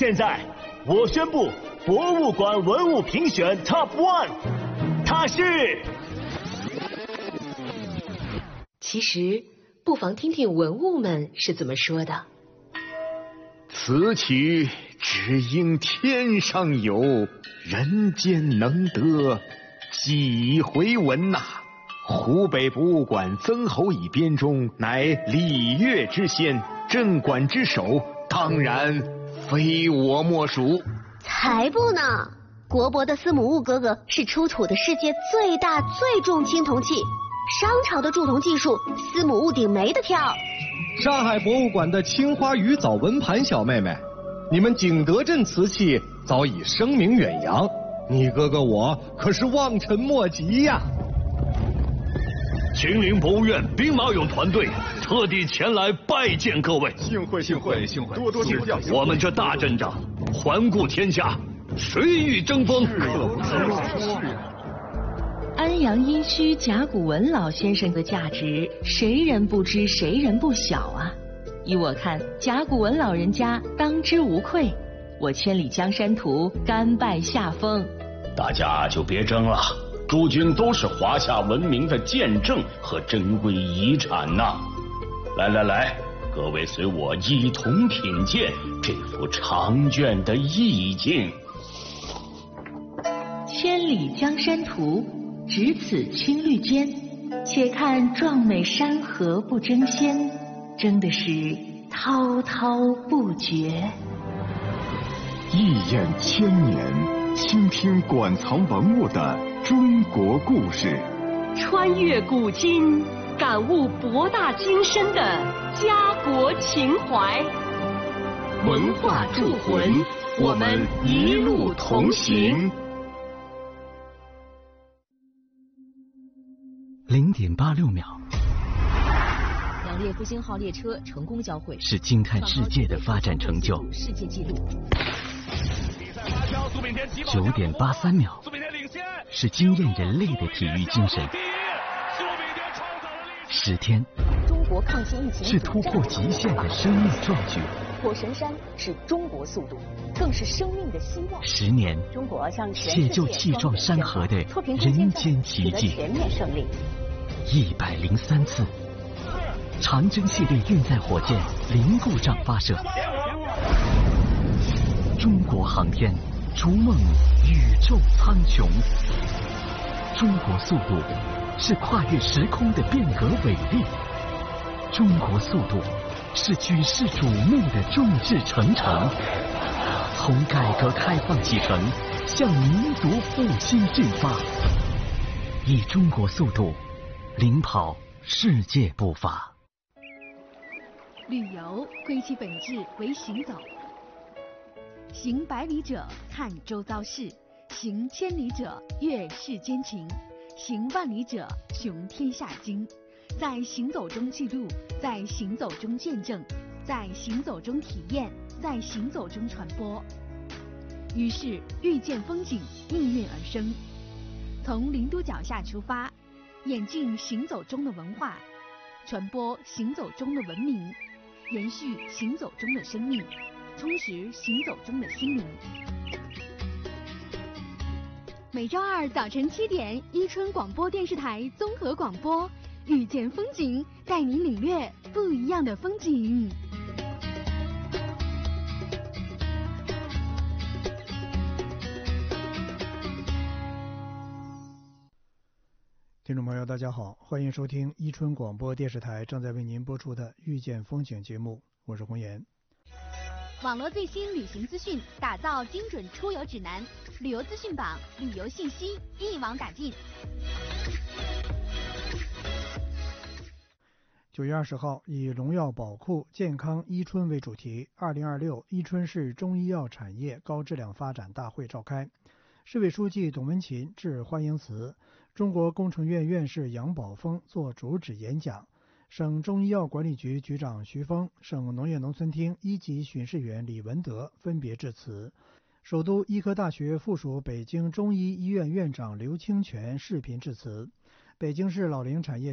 现在我宣布博物馆文物评选 Top 1， 它是…… 其实不妨听听文物们是怎么说的。 此曲只应天上有，人间能得几回闻呐！湖北博物馆曾侯乙编中，乃礼乐之先，镇馆之首，当然非我莫属。 才不呢！国博的司母戊哥哥是出土的世界最大最重青铜器，商朝的铸铜技术，司母戊鼎没得挑。 上海博物馆的青花鱼藻纹盘小妹妹，你们景德镇瓷器早已声名远扬，你哥哥我可是望尘莫及呀！ 秦岭博物院兵马俑团队特地前来拜见各位， 幸会幸会幸会，多多指教。 我们这大阵仗，环顾天下，谁与争锋？ 可不是。 安阳一区甲骨文老先生的价值，谁人不知，谁人不晓啊！依我看，甲骨文老人家当之无愧。我千里江山图，甘拜下风。 大家就别争了。诸君都是华夏文明的见证和珍贵遗产呐！来，各位随我一同品鉴这幅长卷的意境。 千里江山图，只此青绿间，且看壮美山河不争先，争的是滔滔不绝。 一眼千年，倾听馆藏文物的中国故事， 穿越古今，感悟博大精深的家国情怀。 文化铸魂，我们一路同行。 0.86秒， 两列复兴号列车成功交汇， 是惊叹世界的发展成就。 世界纪录。 9.83秒，是惊艳人类的体育精神。10天， 中国抗击疫情是突破极限的生命壮举。 火神山是中国速度，更是生命的希望。 10年， 中国向全写就气壮山河的人间奇迹。 全面胜利。 103次，长征系列运载火箭零故障发射。中国航天逐梦宇宙苍穹。中国速度是跨越时空的变革伟力。中国速度是举世瞩目的众志成城。从改革开放启程，向民族复兴进发。以中国速度领跑世界步伐。 旅游归其本质为行走。行百里者看周遭事，行千里者阅世间情，行万里者雄天下经。在行走中记录，在行走中见证，在行走中体验，在行走中传播。于是遇见风景应运而生。从零度脚下出发，演进行走中的文化，传播行走中的文明，延续行走中的生命，充实行走中的心灵。每周二早晨7点，伊春广播电视台综合广播，遇见风景，带你领略不一样的风景。 听众朋友大家好，欢迎收听伊春广播电视台正在为您播出的遇见风景节目，我是红岩。 网络最新旅行资讯，打造精准出游指南，旅游资讯榜，旅游信息一网打尽。 9月20号，以荣耀宝库健康伊春为主题，2026伊春市中医药产业高质量发展大会召开。市委书记董文勤致欢迎词，中国工程院院士杨宝峰作主旨演讲，省中医药管理局局长徐峰、省农业农村厅1级巡视员李文德分别致辞。首都医科大学附属北京中医医院院长刘清泉视频致辞。北京市老龄产业